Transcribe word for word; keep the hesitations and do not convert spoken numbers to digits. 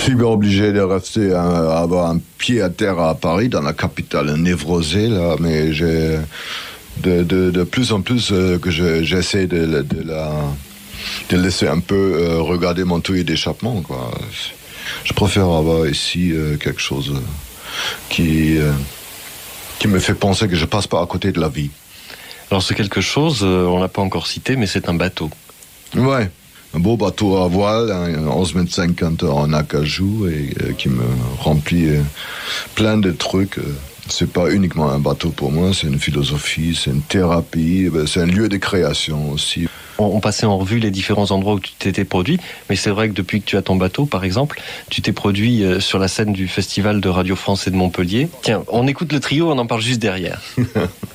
suis bien obligé de rester, à avoir un pied à terre à Paris, dans la capitale névrosée, là, mais j'ai de, de, de plus en plus euh, que je, j'essaie de, de, la, de laisser un peu euh, regarder mon tuyau d'échappement, quoi. Je préfère avoir ici euh, quelque chose euh, qui, euh, qui me fait penser que je passe pas à côté de la vie. Alors ce quelque chose, euh, on l'a pas encore cité, mais c'est un bateau. Ouais. Un beau bateau à voile, un onze mètres cinquante en acajou, et euh, qui me remplit euh, plein de trucs. C'est pas uniquement un bateau pour moi, c'est une philosophie, c'est une thérapie, c'est un lieu de création aussi. On, on passait en revue les différents endroits où tu t'étais produit, mais c'est vrai que depuis que tu as ton bateau, par exemple, tu t'es produit euh, sur la scène du Festival de Radio France et de Montpellier. Tiens, on écoute le trio, on en parle juste derrière.